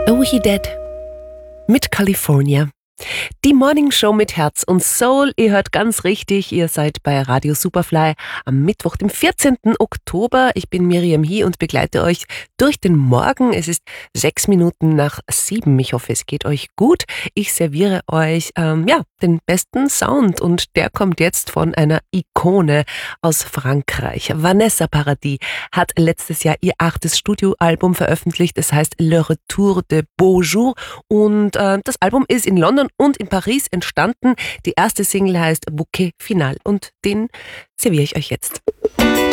Oh He Dead mit California. Die Morning Show mit Herz und Soul. Ihr hört ganz richtig, ihr seid bei Radio Superfly am Mittwoch, dem 14. Oktober. Ich bin Miriam Hie und begleite euch durch den Morgen. Es ist 6 Minuten nach 7. Ich hoffe, es geht euch gut. Ich serviere euch den besten Sound und der kommt jetzt von einer Ikone aus Frankreich. Vanessa Paradis hat letztes Jahr ihr 8. Studioalbum veröffentlicht. Es heißt Le Retour de Beaujour und das Album ist in London und in Paris entstanden. Die erste Single heißt Bouquet Final und den serviere ich euch jetzt.